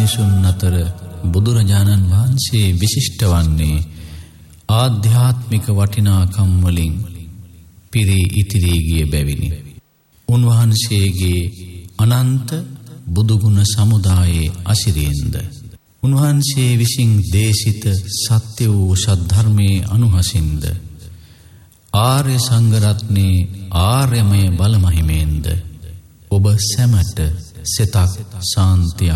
මිනිසුන් අතර බුදුරජාණන් වහන්සේ විශිෂ්ට වන්නේ ආධ්‍යාත්මික වටිනාකම් වලින් පිරී ඉතිරී ගිය බැවිනි. උන්වහන්සේගේ අනන්ත බුදුගුණ සමුදායේ අසිරියෙන්ද උන්වහන්සේ විසින් දේශිත සත්‍ය වූ සද්ධර්මයේ අනුහසින්ද ආර්ය සංඝරත්නයේ ආර්යමය බලමහිමෙන්ද ඔබ සැමට සිතක් සාන්තියක්